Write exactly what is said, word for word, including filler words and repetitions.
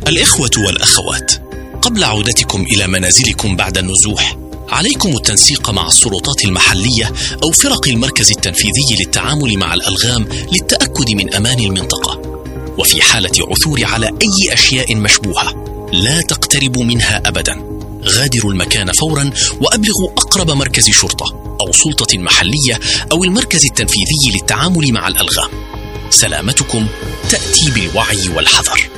الإخوة والأخوات، قبل عودتكم إلى منازلكم بعد النزوح، عليكم التنسيق مع السلطات المحلية أو فرق المركز التنفيذي للتعامل مع الألغام للتأكد من أمان المنطقة. وفي حالة عثور على أي أشياء مشبوهة لا تقتربوا منها أبدا. غادروا المكان فورا وأبلغوا أقرب مركز شرطة أو سلطة محلية أو المركز التنفيذي للتعامل مع الألغام. سلامتكم تأتي بالوعي والحذر.